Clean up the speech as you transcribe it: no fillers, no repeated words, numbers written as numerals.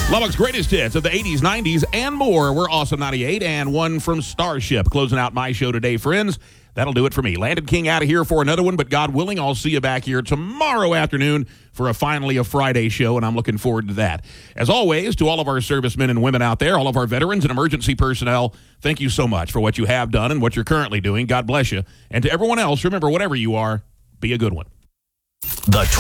Lubbock's greatest hits of the 80s, 90s, and more. We're Awesome 98 and one from Starship. Closing out my show today, friends. That'll do it for me. Landon King out of here for another one, but God willing, I'll see you back here tomorrow afternoon for finally a Friday show, and I'm looking forward to that. As always, to all of our servicemen and women out there, all of our veterans and emergency personnel, thank you so much for what you have done and what you're currently doing. God bless you. And to everyone else, remember, whatever you are, be a good one. The